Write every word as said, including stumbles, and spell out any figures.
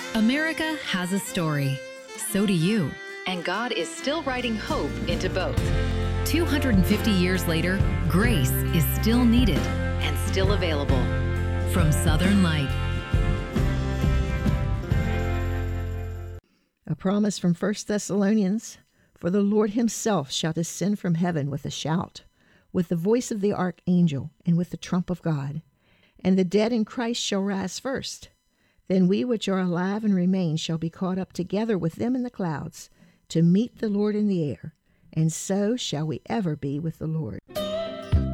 America has a story. So do you. And God is still writing hope into both. two hundred fifty years later, grace is still needed and still available. From Southern Light. A promise from First Thessalonians. For the Lord himself shall descend from heaven with a shout, with the voice of the archangel, and with the trump of God. And the dead in Christ shall rise first. Then we which are alive and remain shall be caught up together with them in the clouds, to meet the Lord in the air, and so shall we ever be with the Lord.